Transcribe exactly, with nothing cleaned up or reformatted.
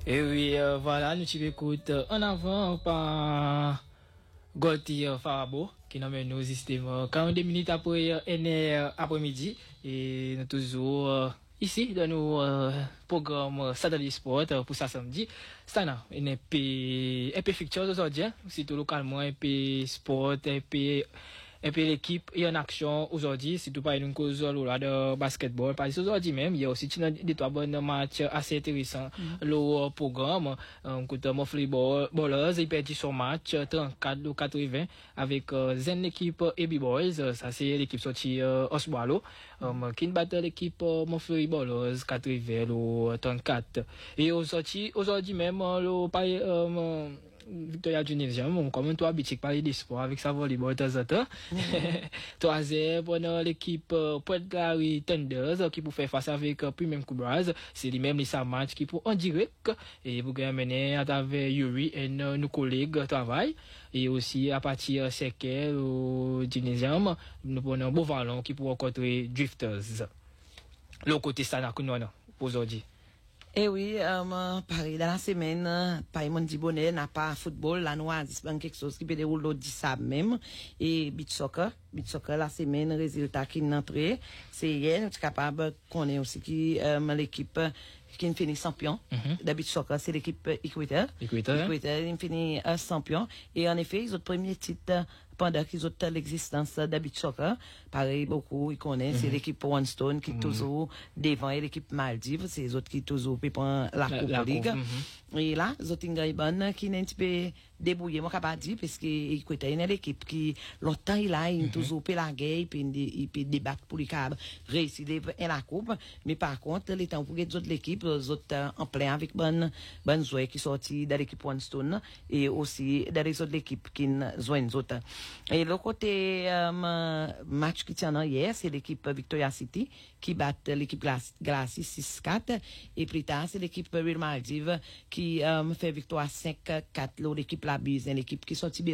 Et oui, euh, voilà, nous tirons écoute en avant par Gauthier Farabo, qui nous mène au système quarante-deux minutes après euh, après-midi. Et nous toujours euh, ici dans nos euh, programmes Satellite Sport euh, pour ça samedi. Ça, non, il n'est pas un peu fictif aujourd'hui, surtout localement, un peu sport, un peu. Et puis l'équipe est en action aujourd'hui, c'est tout pas une cause là de basketball. Parce qu'aujourd'hui même, il y a aussi des trois bons matchs assez intéressants. Mm-hmm. Le programme, on compte mon footballers, il perdit son match trente-quatre au quatre-vingts avec euh, Zen l'équipe A B Boys, ça c'est l'équipe sortie euh, Oswalo, um, qui bat l'équipe euh, mon footballers quatre-vingts au trente-quatre. Et aujourd'hui, aujourd'hui même, le pareil, euh, Victoria Tunisia, comme toi, habitué de parler des sports avec sa volleyball de temps en temps. trois zéro pour l'équipe Pointe-Clary Thunders qui pour faire face avec Premier Coubras. C'est les mêmes les matchs qui pour en direct et vous mener à travers Yuri et nos collègues travail. Et aussi à partir de Sekel ou Tunisium, nous prenons un beau ballon qui pour rencontrer Drifters. Le côté ça, pour aujourd'hui. Eh oui, euh, pareil, dans la semaine, par mon dit bonnet, n'a pas football, la noix, c'est quelque chose qui peut dérouler le dix même. Et beach soccer, beach soccer, la semaine, résultat qui est entré, c'est hier, tu es capable qu'on ait aussi qui, euh, l'équipe, qui finit champion. Mm-hmm. De beach soccer, c'est l'équipe Equator. Equator. Equator, il finit euh, champion. Et en effet, ils ont le premier titre, pendant qu'ils ont l'existence de beach soccer, pareil, beaucoup, ils connaissent, mm-hmm. c'est l'équipe One Stone qui est mm-hmm. toujours devant, et l'équipe Maldives, c'est les autres qui toujours prennent la, la Coupe la Ligue. Mm-hmm. Et là, les autres Ingaïban qui n'est un petit peu débrouillé, moi, capable de dire, parce qu'il y a une équipe qui, longtemps, il a, il mm-hmm. toujours fait la guerre, puis il peut débattre pour les câbles, réussir la Coupe. Mais par contre, les temps pour les autres l'équipe, les autres en plein avec bonne, bonne joueur qui sorti de l'équipe One Stone, et aussi de les autres l'équipe qui jouent les autres. Et le côté euh, match qui tient hier, c'est l'équipe Victoria City qui bat l'équipe Glacis six quatre. Et plus tard, c'est l'équipe Real Maldives qui euh, fait victoire cinq quatre. L'équipe La Bise, l'équipe qui sortit